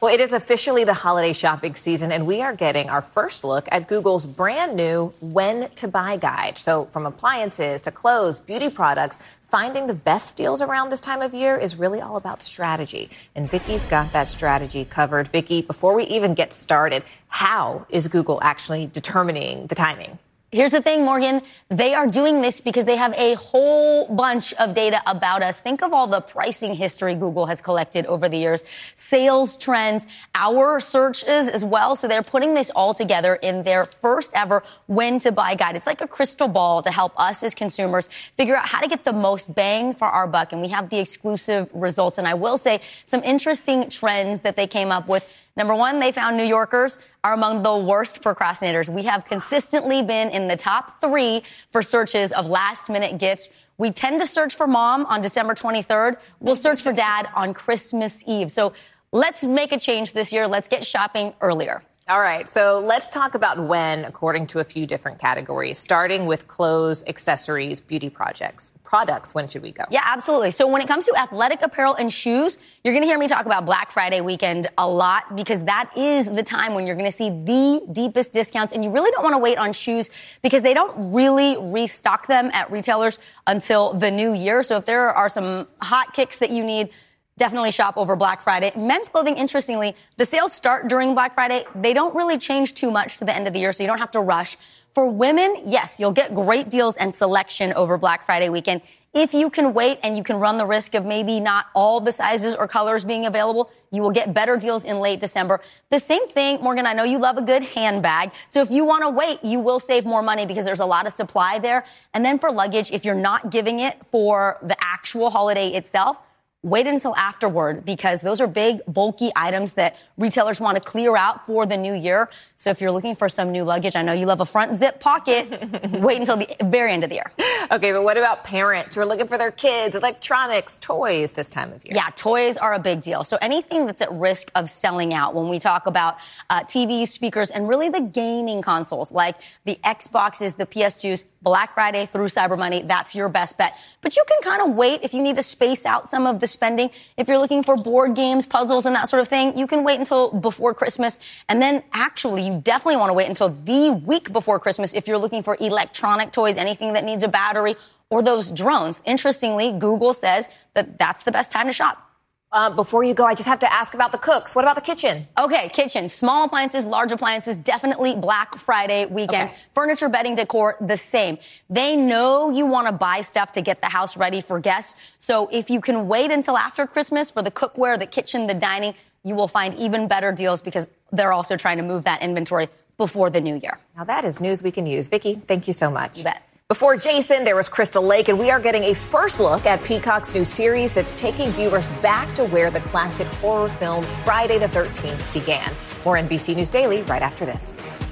Well, it is officially the holiday shopping season, and we are getting our first look at Google's brand new When to Buy guide. So from appliances to clothes, beauty products, finding the best deals around this time of year is really all about strategy. And Vicki's got that strategy covered. Vicki, before we even get started, how is Google actually determining the timing? Here's the thing, Morgan. They are doing this because they have a whole bunch of data about us. Think of all the pricing history Google has collected over the years, sales trends, our searches as well. So they're putting this all together in their first ever When to Buy guide. It's like a crystal ball to help us as consumers figure out how to get the most bang for our buck. And we have the exclusive results. And I will say some interesting trends that they came up with. Number one, they found New Yorkers are among the worst procrastinators. We have consistently been in the top 3 for searches of last-minute gifts. We tend to search for mom on December 23rd. We'll search for dad on Christmas Eve. So let's make a change this year. Let's get shopping earlier. All right, so let's talk about when, according to a few different categories, starting with clothes, accessories, beauty products. When should we go? Yeah, absolutely. So when it comes to athletic apparel and shoes, you're going to hear me talk about Black Friday weekend a lot because that is the time when you're going to see the deepest discounts. And you really don't want to wait on shoes because they don't really restock them at retailers until the new year. So if there are some hot kicks that you need, definitely shop over Black Friday. Men's clothing, interestingly, the sales start during Black Friday. They don't really change too much to the end of the year, so you don't have to rush. For women, yes, you'll get great deals and selection over Black Friday weekend. If you can wait and you can run the risk of maybe not all the sizes or colors being available, you will get better deals in late December. The same thing, Morgan, I know you love a good handbag. So if you want to wait, you will save more money because there's a lot of supply there. And then for luggage, if you're not giving it for the actual holiday itself, wait until afterward because those are big, bulky items that retailers want to clear out for the new year. So if you're looking for some new luggage, I know you love a front zip pocket, wait until the very end of the year. Okay, but what about parents who are looking for their kids, electronics, toys this time of year? Yeah, toys are a big deal. So anything that's at risk of selling out when we talk about TVs, speakers, and really the gaming consoles like the Xboxes, the PS2s, Black Friday through Cyber Monday, that's your best bet. But you can kind of wait if you need to space out some of the spending. If you're looking for board games, puzzles, and that sort of thing, you can wait until before Christmas. And then actually, you definitely want to wait until the week before Christmas if you're looking for electronic toys, anything that needs a battery, or those drones. Interestingly, Google says that that's the best time to shop. Before you go, I just have to ask about the cooks. What about the kitchen? Okay, kitchen. Small appliances, large appliances, definitely Black Friday weekend. Okay. Furniture, bedding, decor, the same. They know you want to buy stuff to get the house ready for guests. So if you can wait until after Christmas for the cookware, the kitchen, the dining, you will find even better deals because they're also trying to move that inventory before the new year. Now that is news we can use. Vicki, thank you so much. You bet. Before Jason, there was Crystal Lake, and we are getting a first look at Peacock's new series that's taking viewers back to where the classic horror film Friday the 13th began. More NBC News Daily right after this.